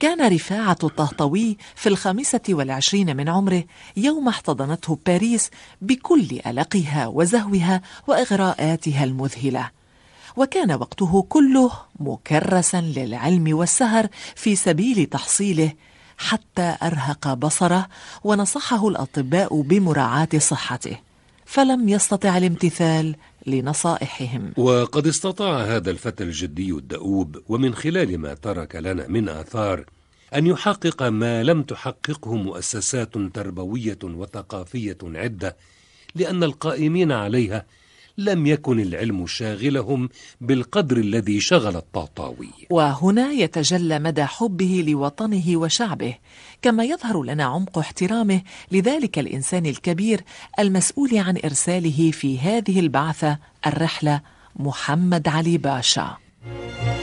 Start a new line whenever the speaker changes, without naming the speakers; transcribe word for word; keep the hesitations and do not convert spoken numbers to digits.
كان رفاعة الطهطوي في الخامسة والعشرين من عمره يوم احتضنته باريس بكل ألقها وزهوها وإغراءاتها المذهلة، وكان وقته كله مكرسا للعلم والسهر في سبيل تحصيله، حتى أرهق بصره ونصحه الأطباء بمراعاة صحته، فلم يستطع الامتثال لنصائحهم.
وقد استطاع هذا الفتى الجدي الدؤوب ومن خلال ما ترك لنا من آثار أن يحقق ما لم تحققه مؤسسات تربوية وثقافية عدة، لأن القائمين عليها لم يكن العلم شاغلهم بالقدر الذي شغل الطهطاوي.
وهنا يتجلى مدى حبه لوطنه وشعبه، كما يظهر لنا عمق احترامه لذلك الإنسان الكبير المسؤول عن إرساله في هذه البعثة الرحلة، محمد علي باشا.